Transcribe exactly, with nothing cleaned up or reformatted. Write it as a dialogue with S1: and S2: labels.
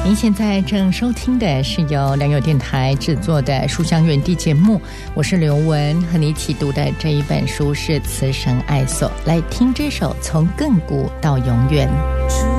S1: 您现在正收听的是由良友电台制作的书香园地节目，我是刘雯，和你一起读的这一本书是慈神爱所，来听这首从亘古到永远。